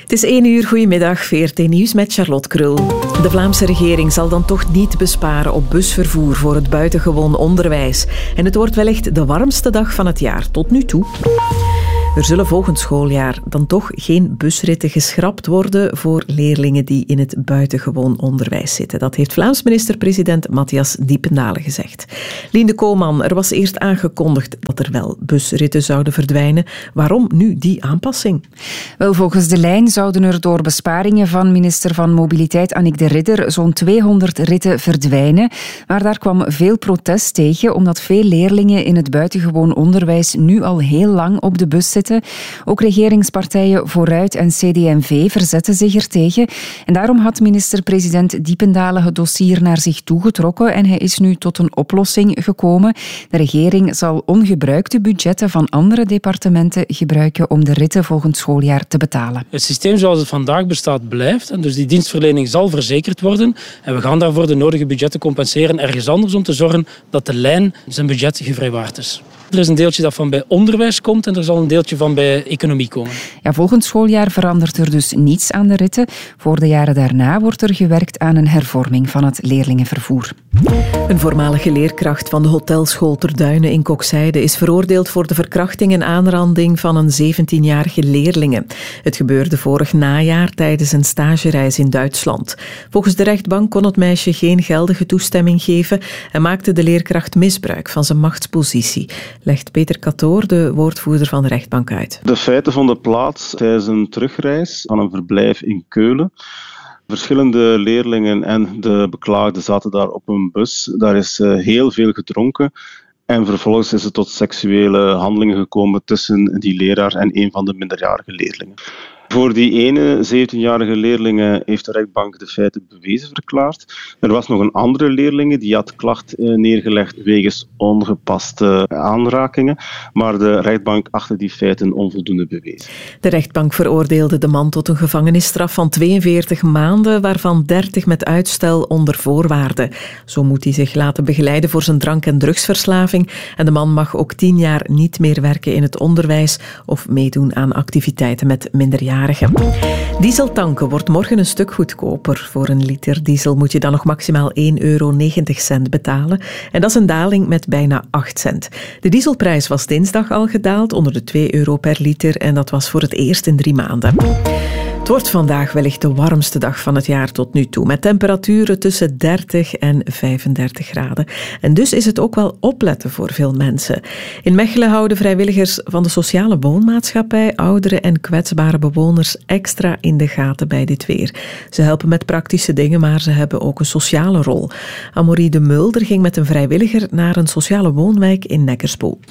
Het is 1 uur, goedemiddag, VRT Nieuws met Charlotte Krul. De Vlaamse regering zal dan toch niet besparen op busvervoer voor het buitengewoon onderwijs. En het wordt wellicht de warmste dag van het jaar tot nu toe. Er zullen volgend schooljaar dan toch geen busritten geschrapt worden voor leerlingen die in het buitengewoon onderwijs zitten. Dat heeft Vlaams minister-president Matthias Diependale gezegd. Liende Kooman, er was eerst aangekondigd dat er wel busritten zouden verdwijnen. Waarom nu die aanpassing? Wel, volgens de lijn zouden er door besparingen van minister van Mobiliteit Annick de Ridder zo'n 200 ritten verdwijnen. Maar daar kwam veel protest tegen, omdat veel leerlingen in het buitengewoon onderwijs nu al heel lang op de bus zitten. Ook regeringspartijen Vooruit en CD&V verzetten zich ertegen. En daarom had minister-president Diependale het dossier naar zich toegetrokken en hij is nu tot een oplossing gekomen. De regering zal ongebruikte budgetten van andere departementen gebruiken om de ritten volgend schooljaar te betalen. Het systeem zoals het vandaag bestaat blijft en dus die dienstverlening zal verzekerd worden en we gaan daarvoor de nodige budgetten compenseren ergens anders om te zorgen dat de lijn zijn budget gevrijwaard is. Er is een deeltje dat van bij onderwijs komt en er zal een deeltje van bij economie komen. Ja, volgend schooljaar verandert er dus niets aan de ritten. Voor de jaren daarna wordt er gewerkt aan een hervorming van het leerlingenvervoer. Een voormalige leerkracht van de hotelschool Ter Duinen in Kokzijde is veroordeeld voor de verkrachting en aanranding van een 17-jarige leerlinge. Het gebeurde vorig najaar tijdens een stagereis in Duitsland. Volgens de rechtbank kon het meisje geen geldige toestemming geven en maakte de leerkracht misbruik van zijn machtspositie, legt Peter Catoor, de woordvoerder van de rechtbank, uit. De feiten vonden plaats tijdens een terugreis van een verblijf in Keulen. Verschillende leerlingen en de beklaagde zaten daar op een bus. Daar is heel veel gedronken. En vervolgens is het tot seksuele handelingen gekomen tussen die leraar en een van de minderjarige leerlingen. Voor die ene 17-jarige leerling heeft de rechtbank de feiten bewezen verklaard. Er was nog een andere leerling die had klacht neergelegd wegens ongepaste aanrakingen, maar de rechtbank achtte die feiten onvoldoende bewezen. De rechtbank veroordeelde de man tot een gevangenisstraf van 42 maanden, waarvan 30 met uitstel onder voorwaarden. Zo moet hij zich laten begeleiden voor zijn drank- en drugsverslaving en de man mag ook 10 jaar niet meer werken in het onderwijs of meedoen aan activiteiten met minderjarigen. Diesel tanken wordt morgen een stuk goedkoper. Voor een liter diesel moet je dan nog maximaal €1,90 betalen. En dat is een daling met bijna 8 cent. De dieselprijs was dinsdag al gedaald onder de €2 per liter en dat was voor het eerst in 3 maanden. Het wordt vandaag wellicht de warmste dag van het jaar tot nu toe, met temperaturen tussen 30 en 35 graden. En dus is het ook wel opletten voor veel mensen. In Mechelen houden vrijwilligers van de sociale woonmaatschappij oudere en kwetsbare bewoners extra in de gaten bij dit weer. Ze helpen met praktische dingen, maar ze hebben ook een sociale rol. Amorie de Mulder ging met een vrijwilliger naar een sociale woonwijk in Neckerspoel.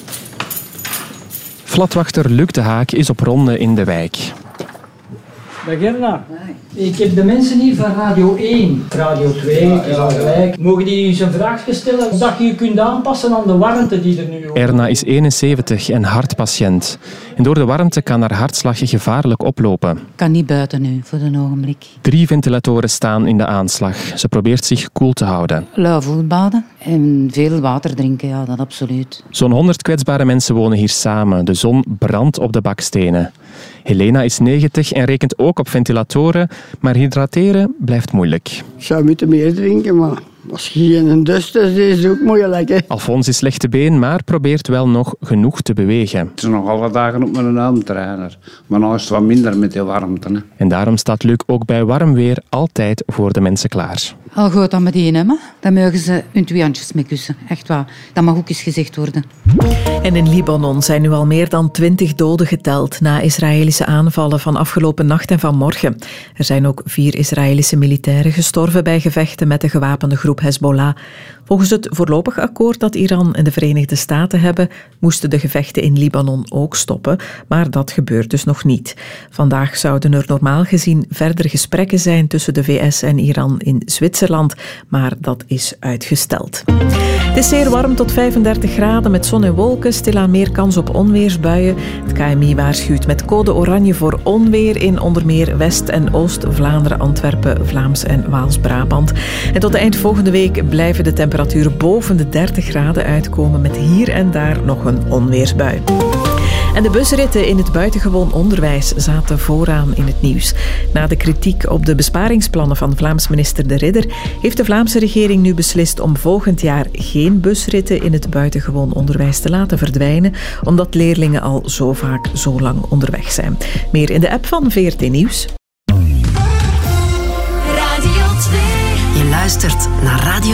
Flatwachter Luc de Haak is op ronde in de wijk. Dag Erna. Ik heb de mensen hier van Radio 1, Radio 2, het is al gelijk. Mogen die eens een vraagje stellen? Dat je je kunt aanpassen aan de warmte die er nu is. Erna is 71 en hartpatiënt. En door de warmte kan haar hartslag gevaarlijk oplopen. Ik kan niet buiten nu, voor een ogenblik. 3 ventilatoren staan in de aanslag. Ze probeert zich koel te houden. Lauw voetbaden en veel water drinken, ja, dat absoluut. Zo'n 100 kwetsbare mensen wonen hier samen. De zon brandt op de bakstenen. Helena is 90 en rekent ook op ventilatoren, maar hydrateren blijft moeilijk. Ik zou moeten meer drinken, maar als je geen dust is, is het ook moeilijk. Hè? Alfons is slechte been, maar probeert wel nog genoeg te bewegen. Het is nog alle dagen op mijn armtrainer, maar nu is het wat minder met die warmte. Hè. En daarom staat Luc ook bij warm weer altijd voor de mensen klaar. Al goed dan met die, hè? Dan mogen ze hun 2 handjes mee kussen. Echt waar. Dat mag ook eens gezegd worden. En in Libanon zijn nu al meer dan 20 doden geteld na Israëlische aanvallen van afgelopen nacht en vanmorgen. Er zijn ook 4 Israëlische militairen gestorven bij gevechten met de gewapende groep Hezbollah. Volgens het voorlopig akkoord dat Iran en de Verenigde Staten hebben, moesten de gevechten in Libanon ook stoppen, maar dat gebeurt dus nog niet. Vandaag zouden er normaal gezien verder gesprekken zijn tussen de VS en Iran in Zwitserland, maar dat is uitgesteld. Het is zeer warm tot 35 graden met zon en wolken, stilaan meer kans op onweersbuien. Het KMI waarschuwt met code oranje voor onweer in onder meer West- en Oost-Vlaanderen, Antwerpen, Vlaams en Waals-Brabant. En tot eind volgende week blijven de temperaturen boven de 30 graden uitkomen met hier en daar nog een onweersbui. En de busritten in het buitengewoon onderwijs zaten vooraan in het nieuws. Na de kritiek op de besparingsplannen van Vlaams minister De Ridder heeft de Vlaamse regering nu beslist om volgend jaar geen busritten in het buitengewoon onderwijs te laten verdwijnen, omdat leerlingen al zo vaak zo lang onderweg zijn. Meer in de app van VRT Nieuws. Radio 2. Je luistert naar Radio